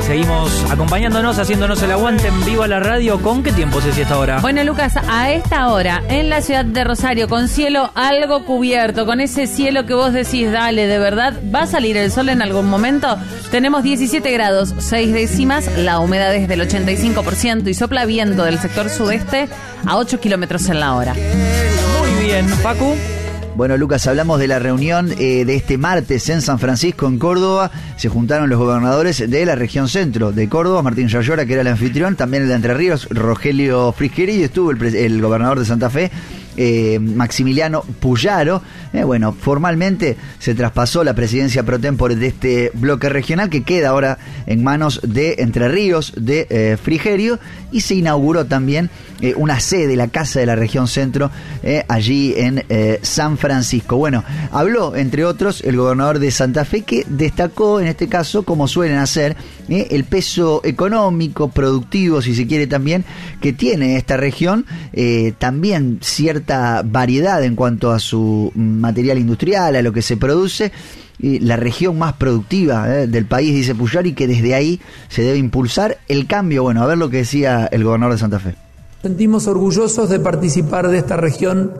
seguimos acompañándonos, haciéndonos el aguante en vivo a la radio. ¿Con qué tiempo se esta hora? Bueno, Lucas, a esta hora, en la ciudad de Rosario, con cielo algo cubierto, con ese cielo que vos decís, dale, de verdad, ¿va a salir el sol en algún momento? Tenemos 17 grados, 6 décimas, la humedad es del 85% y sopla viento del sector sudeste a 8 kilómetros en la hora. Muy bien, Facu. Bueno, Lucas, hablamos de la reunión de este martes en San Francisco, en Córdoba. Se juntaron los gobernadores de la región centro de Córdoba, Martín Yayora, que era el anfitrión, también el de Entre Ríos, Rogelio Frischeri, y estuvo el gobernador de Santa Fe, Maximiliano Puyaro. Bueno, formalmente se traspasó la presidencia pro tempore de este bloque regional que queda ahora en manos de Entre Ríos, de Frigerio, y se inauguró también una sede, la Casa de la Región Centro, allí en San Francisco. Bueno, habló, entre otros, el gobernador de Santa Fe, que destacó en este caso, como suelen hacer, el peso económico, productivo, si se quiere también, que tiene esta región, también cierta variedad en cuanto a su material industrial, a lo que se produce, la región más productiva del país, dice Puyari, que desde ahí se debe impulsar el cambio. Bueno, a ver lo que decía el gobernador de Santa Fe. Sentimos orgullosos de participar de esta región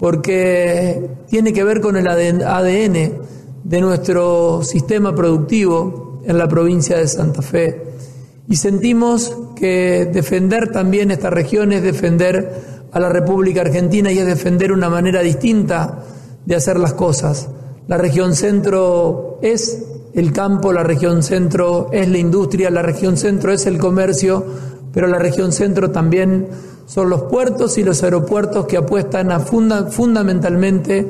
porque tiene que ver con el ADN de nuestro sistema productivo en la provincia de Santa Fe. Y sentimos que defender también esta región es defender a la República Argentina y es defender una manera distinta de hacer las cosas. La región centro es el campo, la región centro es la industria, la región centro es el comercio, pero la región centro también son los puertos y los aeropuertos que apuestan a fundamentalmente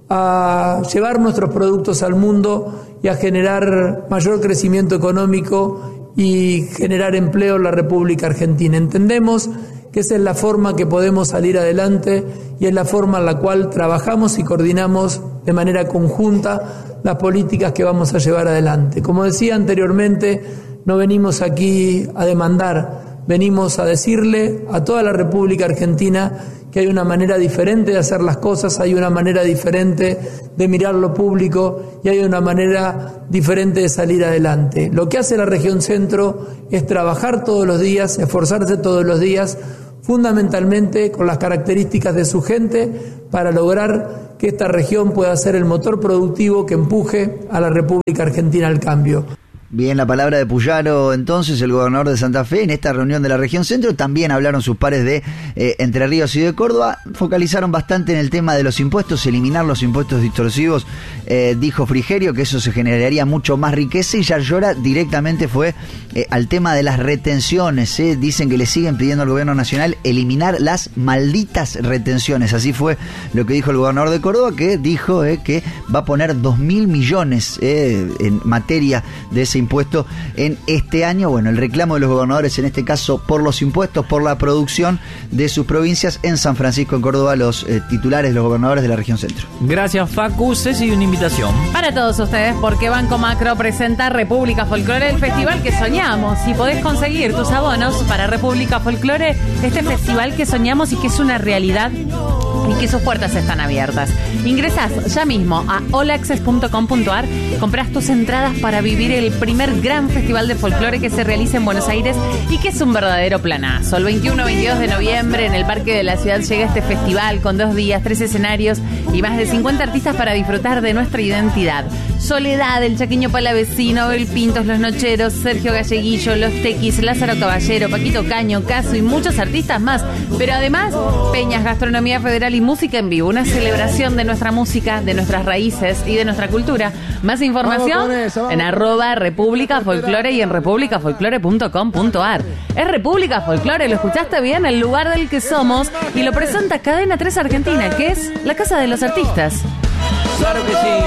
a llevar nuestros productos al mundo y a generar mayor crecimiento económico y generar empleo en la República Argentina. Entendemos que esa es la forma que podemos salir adelante y es la forma en la cual trabajamos y coordinamos de manera conjunta las políticas que vamos a llevar adelante. Como decía anteriormente, no venimos aquí a demandar, venimos a decirle a toda la República Argentina que hay una manera diferente de hacer las cosas, hay una manera diferente de mirar lo público y hay una manera diferente de salir adelante. Lo que hace la región centro es trabajar todos los días, esforzarse todos los días, fundamentalmente con las características de su gente, para lograr que esta región pueda ser el motor productivo que empuje a la República Argentina al cambio. Bien, la palabra de Puyaro, entonces, el gobernador de Santa Fe, en esta reunión de la región centro. También hablaron sus pares de Entre Ríos y de Córdoba. Focalizaron bastante en el tema de los impuestos, eliminar los impuestos distorsivos. Dijo Frigerio que eso se generaría mucho más riqueza, y Yayora directamente fue al tema de las retenciones. Dicen que le siguen pidiendo al gobierno nacional eliminar las malditas retenciones. Así fue lo que dijo el gobernador de Córdoba, que dijo que va a poner 2.000 millones en materia de ese impuesto en este año. Bueno, el reclamo de los gobernadores, en este caso por los impuestos, por la producción de sus provincias en San Francisco, en Córdoba, los titulares, los gobernadores de la región centro. Gracias, Facu. Ceci, una invitación para todos ustedes, porque Banco Macro presenta República Folclore, el festival que soñamos. Y podés conseguir tus abonos para República Folclore, este festival que soñamos y que es una realidad y que sus puertas están abiertas. Ingresás ya mismo a allaccess.com.ar, comprás tus entradas para vivir el primer gran festival de folclore que se realiza en Buenos Aires y que es un verdadero planazo. El 21-22 de noviembre en el Parque de la Ciudad llega este festival con 2 días, 3 escenarios y más de 50 artistas para disfrutar de nuestra identidad. Soledad, el Chaqueño Palavecino, Abel Pintos, Los Nocheros, Sergio Galleguillo, Los Tequis, Lázaro Caballero, Paquito Caño, Caso y muchos artistas más. Pero además, peñas, gastronomía federal y música en vivo. Una celebración de nuestra música, de nuestras raíces y de nuestra cultura. Más información en @República Folclore y en republicafolclore.com.ar. Es República Folclore, ¿lo escuchaste bien? El lugar del que somos, y lo presenta Cadena 3 Argentina, que es la casa de los artistas. Claro que sí.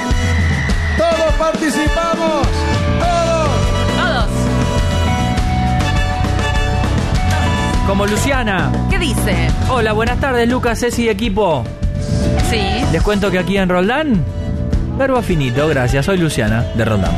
Todos participamos. Todos. Como Luciana. ¿Qué dice? Hola, buenas tardes, Lucas, Ceci y equipo. Sí. Les cuento que aquí en Roldán, verbo finito, gracias, soy Luciana, de Roldán.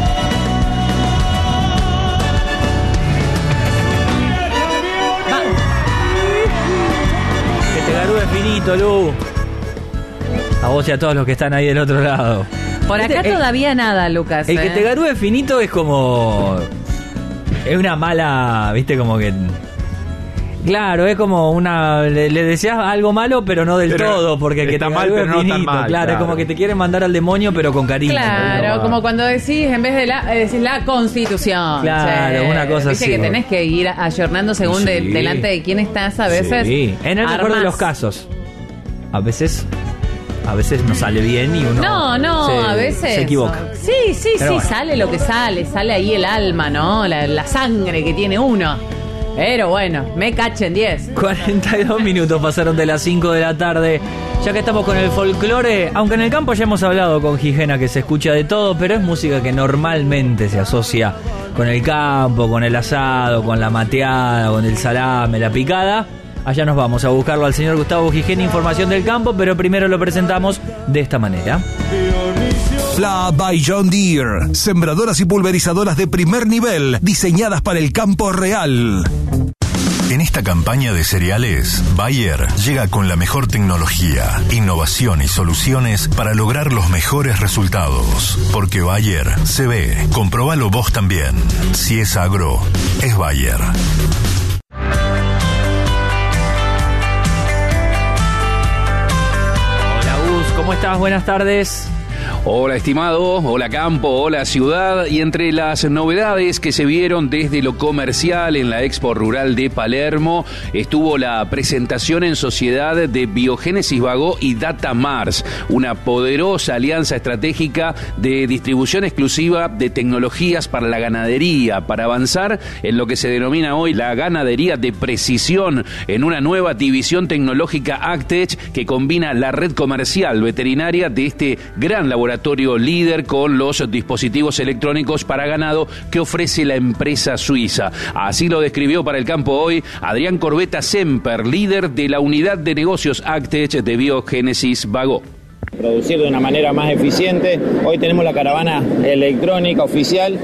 Que te garúe finito, Lu. A vos y a todos los que están ahí del otro lado. Por acá todavía nada, Lucas. El que te garúe finito es como Es una mala, viste, como que... Claro, es como una... Le deseas algo malo, pero no del todo, porque que está te mal, pero no tan mal. Claro, es como que te quieren mandar al demonio, pero con cariño. Claro, como cuando decís, en vez de decís la Constitución. Claro, una cosa Viste así. que tenés que ir ayornando según delante de quién estás a veces. Sí, en el mejor de los casos. A veces no sale bien y uno a veces se equivoca. Sí, Pero bueno. sale lo que sale ahí el alma, ¿no? La sangre que tiene uno. Pero bueno, me cachen 10. 42 minutos pasaron de las 5 de la tarde. Ya que estamos con el folclore, aunque en el campo ya hemos hablado con Gigena que se escucha de todo, pero es música que normalmente se asocia con el campo, con el asado, con la mateada, con el salame, la picada. Allá nos vamos a buscarlo al señor Gustavo Gigena, información del campo, pero primero lo presentamos de esta manera. Fla by John Deere, sembradoras y pulverizadoras de primer nivel, diseñadas para el campo real. En esta campaña de cereales, Bayer llega con la mejor tecnología, innovación y soluciones para lograr los mejores resultados. Porque Bayer se ve, comprobalo vos también. Si es agro, es Bayer. Hola Gus, ¿cómo estás? Buenas tardes. Hola estimado, hola campo, hola ciudad. Y entre las novedades que se vieron desde lo comercial en la Expo Rural de Palermo estuvo la presentación en sociedad de Biogénesis Bagó y Data Mars, una poderosa alianza estratégica de distribución exclusiva de tecnologías para la ganadería, para avanzar en lo que se denomina hoy la ganadería de precisión, en una nueva división tecnológica Actech que combina la red comercial veterinaria de este gran laboratorio líder con los dispositivos electrónicos para ganado que ofrece la empresa suiza. Así lo describió para el campo hoy Adrián Corbetta Semper, líder de la unidad de negocios Actech de Biogénesis Bagó. Producir de una manera más eficiente. Hoy tenemos la caravana electrónica oficial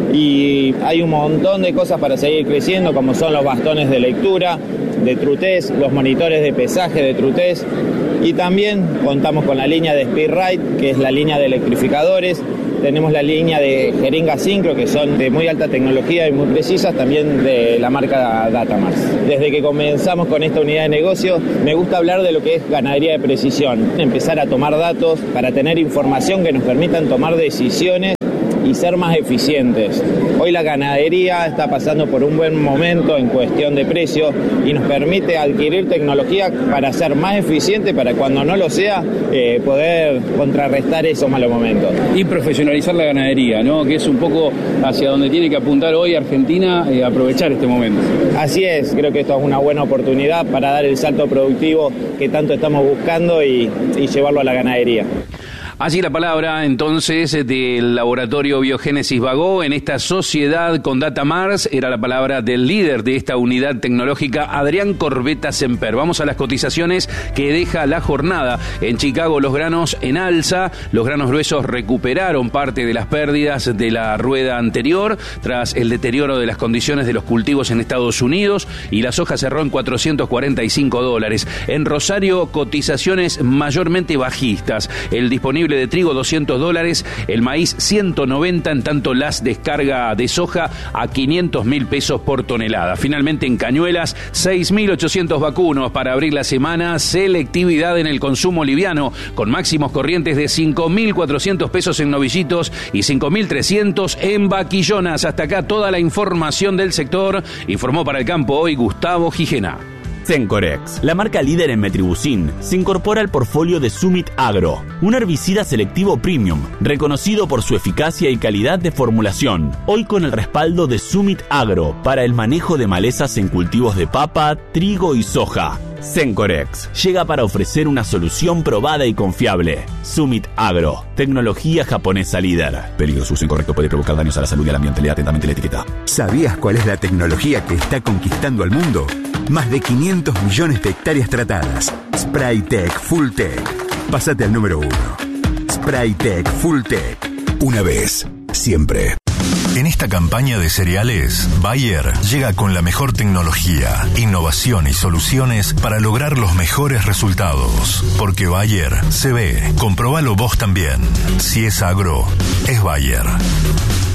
y hay un montón de cosas para seguir creciendo, como son los bastones de lectura de Trutest, los monitores de pesaje de Trutest, y también contamos con la línea de Speedrite, que es la línea de electrificadores. Tenemos la línea de jeringas Syncro, que son de muy alta tecnología y muy precisas, también de la marca Datamars. Desde que comenzamos con esta unidad de negocio, me gusta hablar de lo que es ganadería de precisión. Empezar a tomar datos para tener información que nos permitan tomar decisiones y ser más eficientes. Hoy la ganadería está pasando por un buen momento en cuestión de precio y nos permite adquirir tecnología para ser más eficiente, para cuando no lo sea, poder contrarrestar esos malos momentos. Y profesionalizar la ganadería, ¿no? Que es un poco hacia donde tiene que apuntar hoy Argentina, aprovechar este momento. Así es, creo que esto es una buena oportunidad para dar el salto productivo que tanto estamos buscando y llevarlo a la ganadería. Allí la palabra entonces del laboratorio Biogénesis Bagó en esta sociedad con Data Mars era la palabra del líder de esta unidad tecnológica, Adrián Corbetta Semper. Vamos a las cotizaciones que deja la jornada. En Chicago los granos en alza, los granos gruesos recuperaron parte de las pérdidas de la rueda anterior tras el deterioro de las condiciones de los cultivos en Estados Unidos, y la soja cerró en $445. En Rosario, cotizaciones mayormente bajistas. El disponible de trigo $200, el maíz $190, en tanto las descarga de soja a $500.000 por tonelada. Finalmente en Cañuelas, 6.800 vacunos para abrir la semana, selectividad en el consumo liviano, con máximos corrientes de $5.400 en novillitos y $5.300 en vaquillonas. Hasta acá toda la información del sector. Informó para el campo hoy Gustavo Gigena. Cencorex, la marca líder en metribuzin, se incorpora al portfolio de Summit Agro, un herbicida selectivo premium, reconocido por su eficacia y calidad de formulación, hoy con el respaldo de Summit Agro para el manejo de malezas en cultivos de papa, trigo y soja. Cencorex llega para ofrecer una solución probada y confiable. Summit Agro, tecnología japonesa líder. Peligro, su uso incorrecto puede provocar daños a la salud y al ambiente. Lea atentamente la etiqueta. ¿Sabías cuál es la tecnología que está conquistando al mundo? Más de 500 millones de hectáreas tratadas. Spraytec Fulltech. Pásate al número 1. Spraytec Fulltech. Una vez, siempre. En esta campaña de cereales, Bayer llega con la mejor tecnología, innovación y soluciones para lograr los mejores resultados. Porque Bayer se ve, comprobalo vos también. Si es agro, es Bayer.